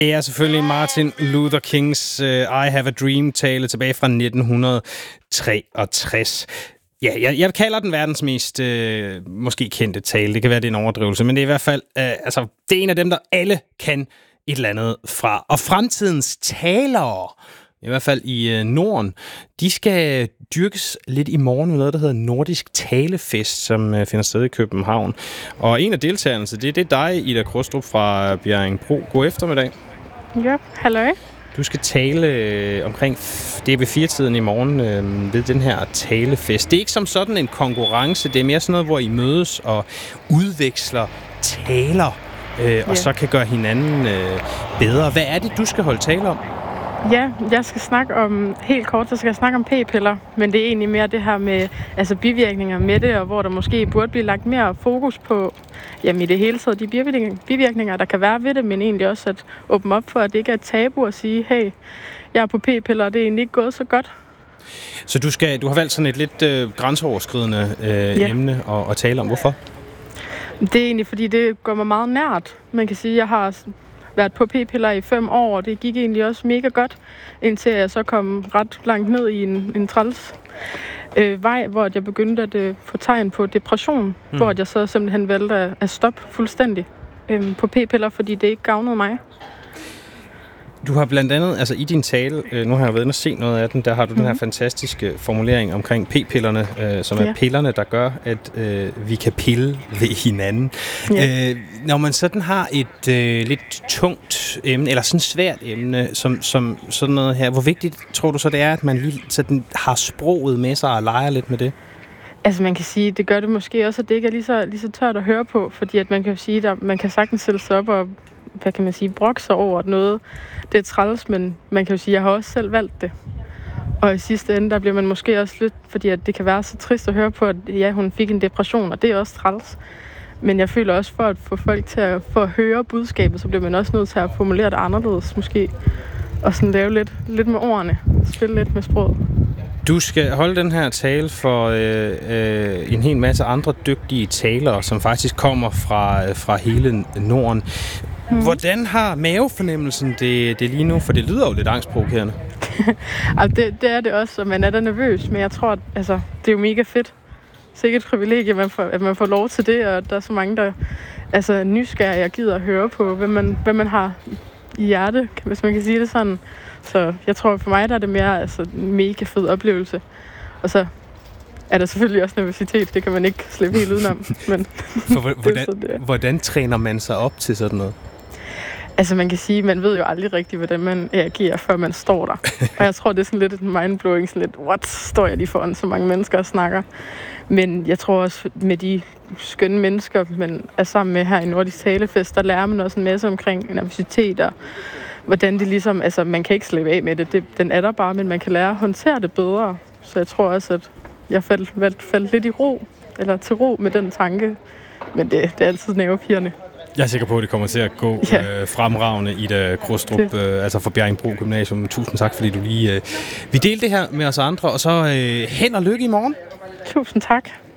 Det er selvfølgelig Martin Luther Kings I Have a Dream-tale tilbage fra 1963. Ja, jeg kalder den verdens mest måske kendte tale. Det kan være, det er en overdrivelse, men det er i hvert fald det er en af dem, der alle kan et eller andet fra. Og fremtidens talere, i hvert fald i Norden, de skal dyrkes lidt i morgen med noget, der hedder Nordisk Talefest, som finder sted i København. Og en af deltagerne, det er dig, Ida Krustrup fra Bjerringbro. God eftermiddag. Ja, halløj. Du skal tale omkring, det er ved 4-tiden i morgen, ved den her talefest. Det er ikke som sådan en konkurrence, det er mere sådan noget, hvor I mødes og udveksler taler, og så kan gøre hinanden bedre. Hvad er det, du skal holde tale om? Ja, jeg skal snakke om, helt kort, så skal jeg snakke om p-piller, men det er egentlig mere det her med bivirkninger med det, og hvor der måske burde blive lagt mere fokus på, i det hele taget, de bivirkninger, der kan være ved det, men egentlig også at åbne op for, at det ikke er et tabu at sige, hey, jeg er på p-piller, og det er egentlig ikke gået så godt. Så du har valgt sådan et lidt grænseoverskridende emne at tale om. Hvorfor? Det er egentlig, fordi det går mig meget nært. Man kan sige, at jeg har været på p-piller i 5 år, og det gik egentlig også mega godt, indtil jeg så kom ret langt ned i en træls vej, hvor jeg begyndte at få tegn på depression, hvor jeg så simpelthen valgte at stoppe fuldstændig på p-piller, fordi det ikke gavnede mig. Du har blandt andet, i din tale, nu har jeg været inde og se noget af den, der har du den her fantastiske formulering omkring p-pillerne, som er pillerne, der gør, at vi kan pille ved hinanden. Ja. Når man sådan har et lidt tungt emne, eller sådan svært emne, som sådan noget her, hvor vigtigt tror du så det er, at man lige sådan har sproget med sig og leger lidt med det? Man kan sige, det gør det måske også, at det ikke er lige så tørt at høre på, fordi at man kan sige, at man kan sagtens sætte sig op og brokke sig over noget. Det er træls, men man kan jo sige, at jeg har også selv valgt det. Og i sidste ende, der bliver man måske også lidt, fordi at det kan være så trist at høre på, at hun fik en depression, og det er også træls. Men jeg føler også, for at få folk til at høre budskabet, så bliver man også nødt til at formulere det anderledes måske. Og sådan lave lidt med ordene, spille lidt med sproget. Du skal holde den her tale for en hel masse andre dygtige talere, som faktisk kommer fra hele Norden. Hvordan har mavefornemmelsen det lige nu? For det lyder jo lidt angstprovokerende. Det er det også, og man er da nervøs, men jeg tror, at det er jo mega fedt. Sikkert et privilegie, at man får lov til det, og der er så mange, der er nysgerrige og gider at høre på, hvad man har i hjerte, hvis man kan sige det sådan. Så jeg tror, for mig der er det mere en mega fed oplevelse. Og så er der selvfølgelig også nervøsitet, det kan man ikke slippe helt udenom. Men hvordan træner man sig op til sådan noget? Man kan sige, man ved jo aldrig rigtigt, hvordan man reagerer, før man står der. Og jeg tror, det er sådan lidt et mindblowing, sådan lidt, what, står jeg lige foran så mange mennesker og snakker? Men jeg tror også, med de skønne mennesker, man er sammen med her i Nordisk Talefest, der lærer man også en masse omkring nervøsitet og hvordan det ligesom, man kan ikke slippe af med det. Den er der bare, men man kan lære at håndtere det bedre. Så jeg tror også, at jeg faldt lidt i ro, eller til ro med den tanke. Men det er altid nervepirrende. Jeg er sikker på, at det kommer til at gå fremragende, Ida Krustrup, fra Bjerringbro Gymnasium. Tusind tak, fordi du lige vil dele det her med os andre. Og så held og lykke i morgen. Tusind tak.